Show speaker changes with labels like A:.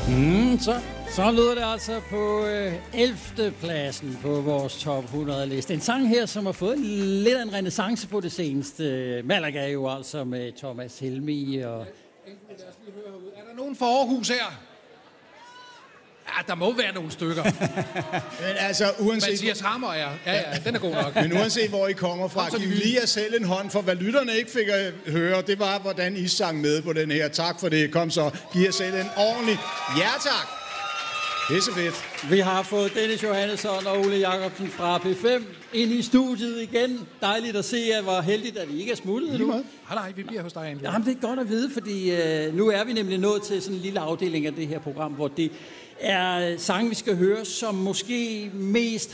A: Så lyder det altså på 11. pladsen på vores top 100 liste. En sang her, som har fået lidt af en renæssance på det seneste. Malaga jo altså med Thomas Helmig og...
B: Er der nogen fra Aarhus her? Ja, der må være nogle stykker.
C: Men altså, uanset...
B: Mathias Hammer er. Ja, den er god nok.
C: Men uanset hvor I kommer fra, giv lige jer selv en hånd, for hvad lytterne ikke fik at høre, det var, hvordan I sang med på den her. Tak for det. Kom så, giv jer selv en ordentlig ja tak. Det er så fedt.
A: Vi har fået Dennis Johannesson og Ole Jacobsen fra P5 ind i studiet igen. Dejligt at se jer. Hvor heldigt, at I ikke er smuttet nu.
B: Nej, vi bliver hos dig egentlig.
A: Jamen, det er godt at vide, fordi nu er vi nemlig nået til sådan en lille afdeling af det her program, hvor det er sange, vi skal høre, som måske mest